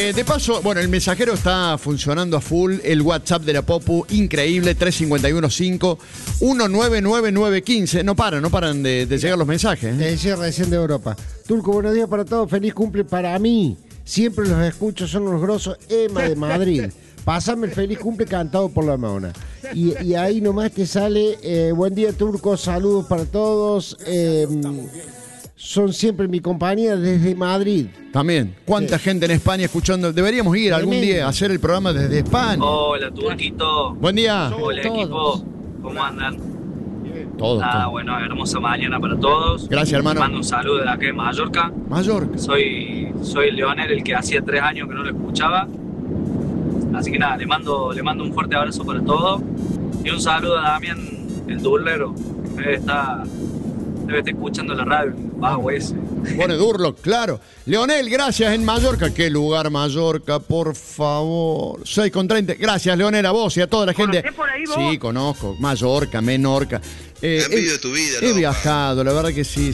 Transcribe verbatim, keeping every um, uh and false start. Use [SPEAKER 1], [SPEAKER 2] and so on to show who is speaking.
[SPEAKER 1] Eh, de paso, bueno, el mensajero está funcionando a full. El WhatsApp de la Popu, increíble, tres cinco uno cinco uno nueve nueve nueve uno cinco. No paran, no paran de, de llegar los mensajes.
[SPEAKER 2] Te
[SPEAKER 1] ¿eh?
[SPEAKER 2] decía recién de Europa. Turco, buenos días para todos. Feliz cumple para mí. Siempre los escucho, son los grosos. Emma de Madrid. Pásame el feliz cumple cantado por la Mona. Y, y ahí nomás te sale, eh, buen día Turco, saludos para todos. Eh, son siempre mi compañía desde Madrid.
[SPEAKER 1] También. ¿Cuánta sí. gente en España escuchando? Deberíamos ir algún
[SPEAKER 2] Tremendo.
[SPEAKER 1] día a hacer el programa desde España.
[SPEAKER 3] Hola, Turquito.
[SPEAKER 1] Buen día.
[SPEAKER 3] Hola,
[SPEAKER 2] todos.
[SPEAKER 3] equipo. ¿Cómo andan?
[SPEAKER 1] Todos.
[SPEAKER 3] Ah,
[SPEAKER 1] todos.
[SPEAKER 3] bueno, hermosa mañana para todos.
[SPEAKER 1] Gracias, hermano.
[SPEAKER 3] Mando un saludo de acá de Mallorca.
[SPEAKER 1] Mallorca.
[SPEAKER 3] Soy, soy Leonel, el que hacía tres años que no lo escuchaba. Así que nada, le mando, le mando un fuerte abrazo para todos. Y un saludo a Damián, el durlero. Debe estar, debe estar escuchando la radio, el vago ese.
[SPEAKER 1] Pone Durlock, claro. Leonel, gracias en Mallorca. ¿Qué lugar Mallorca, por favor? seis con treinta. Gracias, Leonel, a vos y a toda la gente.
[SPEAKER 4] ¿Conocés por ahí vos?
[SPEAKER 1] Sí, conozco. Mallorca, Menorca. Eh,
[SPEAKER 5] Envidio
[SPEAKER 1] he,
[SPEAKER 5] de tu vida,
[SPEAKER 1] he
[SPEAKER 5] loco.
[SPEAKER 1] viajado, la verdad que sí.